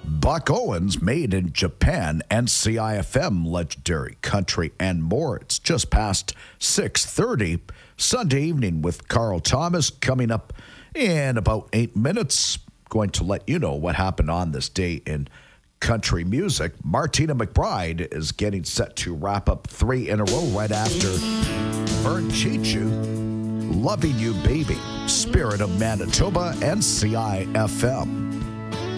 Buck Owens, Made in Japan, and CIFM, Legendary Country, and more. It's just past 6:30 Sunday evening with Carl Thomas. Coming up in about 8 minutes, going to let you know what happened on this day in country music. Martina McBride is getting set to wrap up 3 in a row right after Vern Chichu, Loving You Baby, Spirit of Manitoba, and CIFM.